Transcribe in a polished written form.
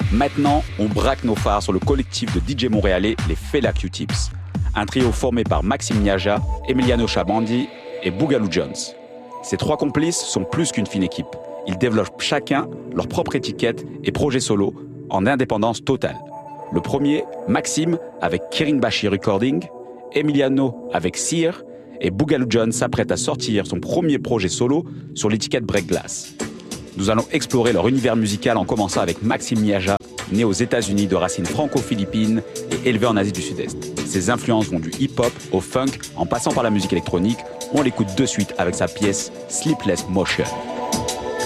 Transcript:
Maintenant, on braque nos phares sur le collectif de DJ montréalais, les Fela Q-Tips. Un trio formé par Maxime Niaja, Emiliano Chabandi et Boogaloo Jones. Ces trois complices sont plus qu'une fine équipe. Ils développent chacun leur propre étiquette et projet solo en indépendance totale. Le premier, Maxime avec Kirinbashi Recording, Emiliano avec Sear et Boogaloo Jones s'apprête à sortir son premier projet solo sur l'étiquette Break Glass. Nous allons explorer leur univers musical en commençant avec Maxime Niaja, né aux États-Unis de racines franco-philippines et élevé en Asie du Sud-Est. Ses influences vont du hip-hop au funk en passant par la musique électronique. On l'écoute de suite avec sa pièce Sleepless Motion.